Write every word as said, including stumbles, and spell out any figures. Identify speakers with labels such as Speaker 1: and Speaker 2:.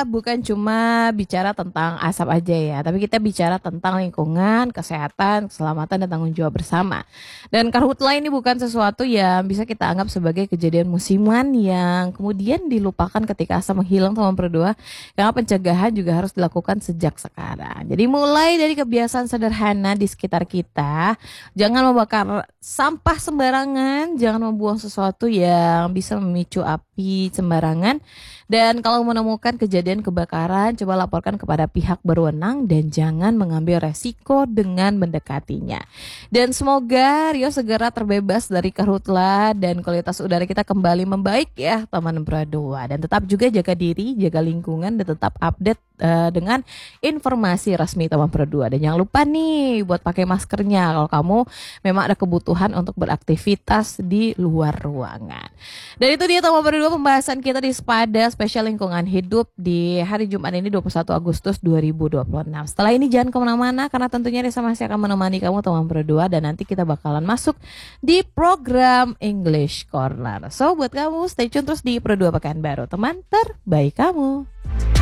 Speaker 1: bukan cuma bicara tentang asap aja ya, tapi kita bicara tentang lingkungan, kesehatan, keselamatan, dan tanggung jawab bersama. Dan karhutla ini bukan sesuatu yang bisa kita anggap sebagai kejadian musiman yang kemudian dilupakan ketika asap menghilang, teman berdua. Karena pencegahan juga harus dilakukan sejak sekarang. Jadi mulai dari kebiasaan sederhana di sekitar kita, jangan membakar sampah sembarangan, jangan membuang sesuatu yang bisa memicu api sembarangan. Dan kalau menemukan kejadian kebakaran, coba laporkan kepada pihak berwenang dan jangan mengambil resiko dengan mendekatinya. Dan semoga Rio segera terbebas dari karhutla dan kualitas udara kita kembali membaik ya teman berdua. Dan tetap juga jaga diri, jaga lingkungan, dan tetap update uh, dengan informasi resmi teman berdua. Dan jangan lupa nih buat pakai maskernya kalau kamu memang ada kebutuhan untuk beraktivitas di luar ruangan. Dan itu dia teman berdua pembahasan kita di Sepada spesial lingkungan hidup di hari Jumat ini dua puluh satu Agustus dua ribu dua puluh enam. Setelah ini jangan kemana-mana karena tentunya Risa masih akan menemani kamu teman berdua dan nanti kita bakalan masuk di program English Corner. So buat kamu stay tune terus di Pro dua Pekanbaru, teman terbaik kamu.